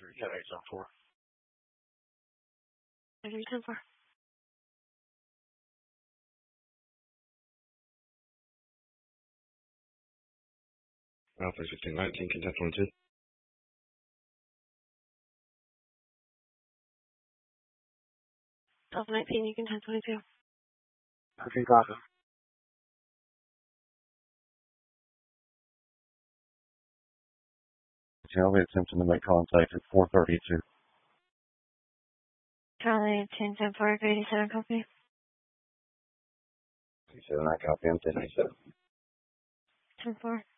3810-4. 3810-4. Alpha 1519, contact 22. Alpha 19, you can 1022. Okay, Alpha. Charlie attempting to make contact at 432. Charlie 10-10-4, 87 company. 87, I copy him, 1087. 10-4.